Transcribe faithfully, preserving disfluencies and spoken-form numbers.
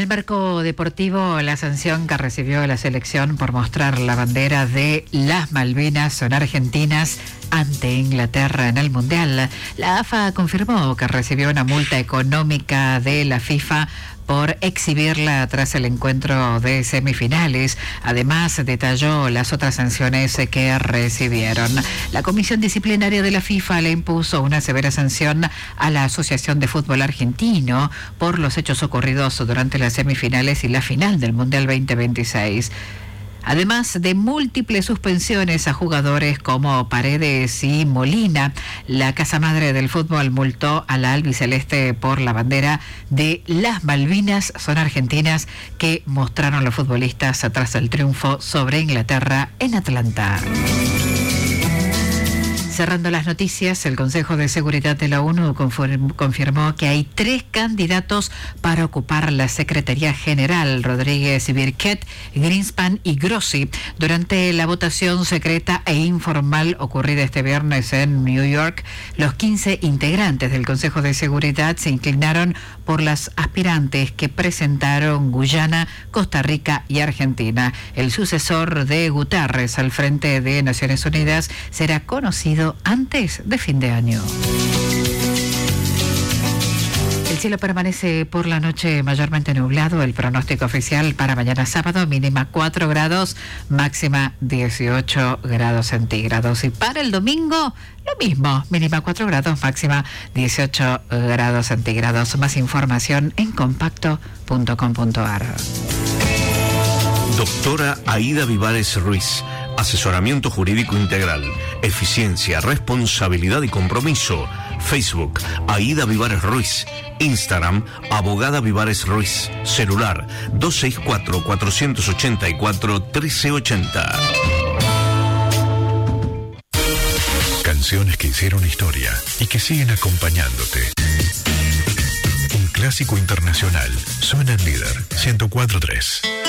el marco deportivo, la sanción que recibió la selección por mostrar la bandera de las Malvinas son argentinas ante Inglaterra en el Mundial. La A F A confirmó que recibió una multa económica de la FIFA por exhibirla tras el encuentro de semifinales. Además, detalló las otras sanciones que recibieron. La Comisión Disciplinaria de la FIFA le impuso una severa sanción a la Asociación de Fútbol Argentino por los hechos ocurridos durante las semifinales y la final del Mundial veinte veintiséis. Además de múltiples suspensiones a jugadores como Paredes y Molina, la Casa Madre del Fútbol multó a la albiceleste por la bandera de las Malvinas son argentinas que mostraron los futbolistas tras el triunfo sobre Inglaterra en Atlanta. Cerrando las noticias, el Consejo de Seguridad de la ONU confirmó que hay tres candidatos para ocupar la Secretaría General: Rodríguez, Birket, Greenspan y Grossi. Durante la votación secreta e informal ocurrida este viernes en New York, los quince integrantes del Consejo de Seguridad se inclinaron por las aspirantes que presentaron Guyana, Costa Rica y Argentina. El sucesor de Guterres al frente de Naciones Unidas será conocido antes de fin de año. El cielo permanece por la noche mayormente nublado. El pronóstico oficial para mañana sábado: mínima cuatro grados, máxima dieciocho grados centígrados. Y para el domingo, lo mismo, mínima cuatro grados, máxima dieciocho grados centígrados. Más información en compacto punto com punto a r. Doctora Aida Vivares Ruiz. Asesoramiento jurídico integral, eficiencia, responsabilidad y compromiso. Facebook, Aida Vivares Ruiz. Instagram, Abogada Vivares Ruiz. Celular, dos seis cuatro, cuatro ocho cuatro, uno tres ocho cero. Canciones que hicieron historia y que siguen acompañándote. Un clásico internacional suena en Líder ciento cuatro punto tres.